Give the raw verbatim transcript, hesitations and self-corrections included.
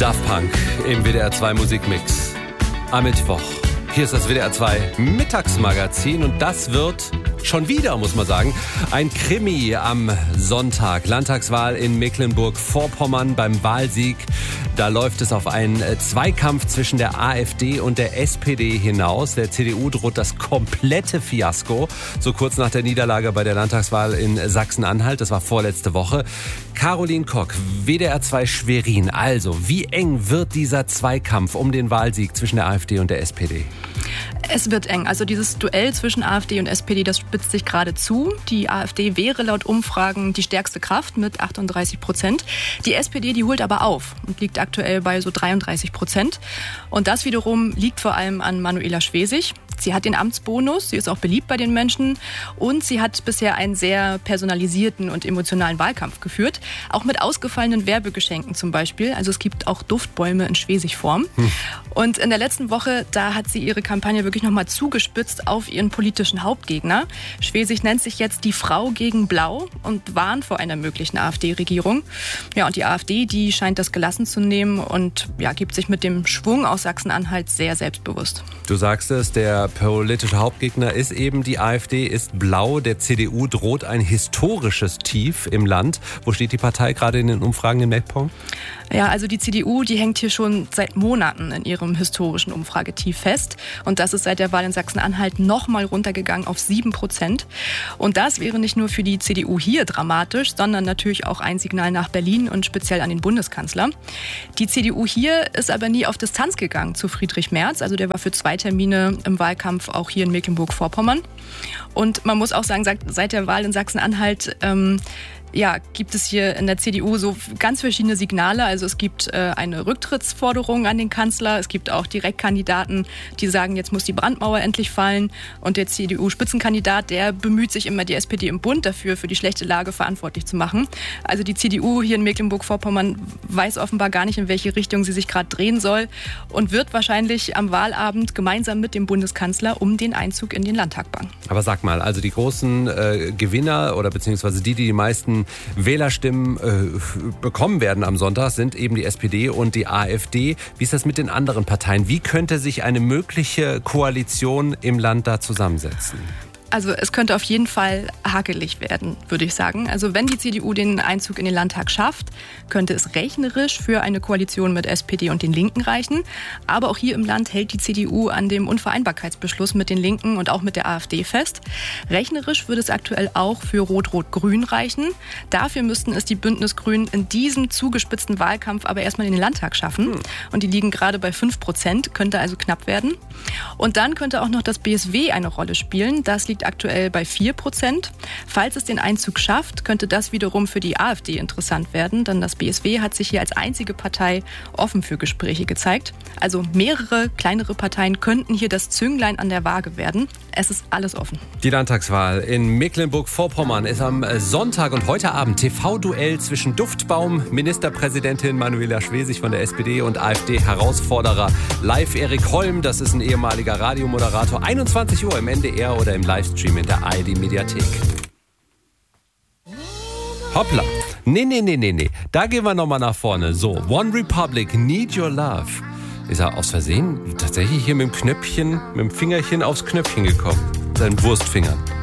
Daft Punk im W D R zwei Musikmix am Mittwoch. Hier ist das W D R zwei Mittagsmagazin und das wird schon wieder, muss man sagen, ein Krimi am Sonntag. Landtagswahl in Mecklenburg-Vorpommern beim Wahlsieg. Da läuft es auf einen Zweikampf zwischen der AfD und der S P D hinaus. Der C D U droht das komplette Fiasko. So kurz nach der Niederlage bei der Landtagswahl in Sachsen-Anhalt. Das war vorletzte Woche. Caroline Kock, W D R zwei Schwerin. Also, wie eng wird dieser Zweikampf um den Wahlsieg zwischen der AfD und der S P D? Es wird eng. Also dieses Duell zwischen AfD und S P D, das spitzt sich gerade zu. Die AfD wäre laut Umfragen die stärkste Kraft mit achtunddreißig Prozent. Die S P D, die holt aber auf und liegt aktuell bei so dreiunddreißig Prozent. Und das wiederum liegt vor allem an Manuela Schwesig. Sie hat den Amtsbonus, sie ist auch beliebt bei den Menschen und sie hat bisher einen sehr personalisierten und emotionalen Wahlkampf geführt. Auch mit ausgefallenen Werbegeschenken zum Beispiel. Also es gibt auch Duftbäume in Schwesig-Form. Hm. Und in der letzten Woche, da hat sie ihre Kampagne wirklich nochmal zugespitzt auf ihren politischen Hauptgegner. Schwesig nennt sich jetzt die Frau gegen Blau und warnt vor einer möglichen AfD-Regierung. Ja, und die AfD, die scheint das gelassen zu nehmen und ja, gibt sich mit dem Schwung aus Sachsen-Anhalt sehr selbstbewusst. Du sagst es, der politische Hauptgegner ist eben die AfD, ist blau. Der C D U droht ein historisches Tief im Land. Wo steht die Partei gerade in den Umfragen in MacPom? Ja, also die C D U, die hängt hier schon seit Monaten in ihrem historischen Umfragetief fest. Und das ist seit der Wahl in Sachsen-Anhalt noch mal runtergegangen auf sieben Prozent. Und das wäre nicht nur für die C D U hier dramatisch, sondern natürlich auch ein Signal nach Berlin und speziell an den Bundeskanzler. Die C D U hier ist aber nie auf Distanz gegangen zu Friedrich Merz. Also der war für zwei Termine im Wahlkampf auch hier in Mecklenburg-Vorpommern. Und man muss auch sagen, seit der Wahl in Sachsen-Anhalt ähm, ja, gibt es hier in der C D U so ganz verschiedene Signale. Also es gibt äh, eine Rücktrittsforderung an den Kanzler. Es gibt auch Direktkandidaten, die sagen, jetzt muss die Brandmauer endlich fallen. Und der C D U-Spitzenkandidat, der bemüht sich immer, die S P D im Bund dafür, für die schlechte Lage verantwortlich zu machen. Also die C D U hier in Mecklenburg-Vorpommern weiß offenbar gar nicht, in welche Richtung sie sich gerade drehen soll und wird wahrscheinlich am Wahlabend gemeinsam mit dem Bundeskanzler um den Einzug in den Landtag bangen. Aber sag mal, also die großen äh, Gewinner oder beziehungsweise die, die die meisten Wählerstimmen äh, bekommen werden am Sonntag, sind eben die S P D und die AfD. Wie ist das mit den anderen Parteien? Wie könnte sich eine mögliche Koalition im Land da zusammensetzen? Also es könnte auf jeden Fall hakelig werden, würde ich sagen. Also wenn die C D U den Einzug in den Landtag schafft, könnte es rechnerisch für eine Koalition mit S P D und den Linken reichen. Aber auch hier im Land hält die C D U an dem Unvereinbarkeitsbeschluss mit den Linken und auch mit der AfD fest. Rechnerisch würde es aktuell auch für Rot-Rot-Grün reichen. Dafür müssten es die Bündnis-Grünen in diesem zugespitzten Wahlkampf aber erstmal in den Landtag schaffen. Und die liegen gerade bei fünf Prozent, könnte also knapp werden. Und dann könnte auch noch das B S W eine Rolle spielen. Das liegt aktuell bei vier Prozent. Falls es den Einzug schafft, könnte das wiederum für die AfD interessant werden, denn das B S W hat sich hier als einzige Partei offen für Gespräche gezeigt. Also mehrere kleinere Parteien könnten hier das Zünglein an der Waage werden. Es ist alles offen. Die Landtagswahl in Mecklenburg-Vorpommern ist am Sonntag und heute Abend T V-Duell zwischen Duftbaum, Ministerpräsidentin Manuela Schwesig von der S P D und AfD-Herausforderer Live Erik Holm. Das ist ein ehemaliger Radiomoderator. einundzwanzig Uhr im N D R oder im Livestream in der A R D-Mediathek. Hoppla. Nee, nee, nee, nee, nee. Da gehen wir nochmal nach vorne. So, One Republic, Need Your Love. Ist er aus Versehen tatsächlich hier mit dem Knöpfchen, mit dem Fingerchen aufs Knöpfchen gekommen? Seinen Wurstfingern.